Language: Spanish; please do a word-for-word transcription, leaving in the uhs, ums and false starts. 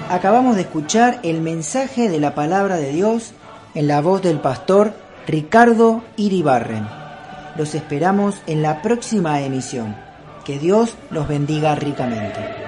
acabamos de escuchar el mensaje de la palabra de Dios en la voz del pastor Ricardo Iribarren. Los esperamos en la próxima emisión. Que Dios los bendiga ricamente.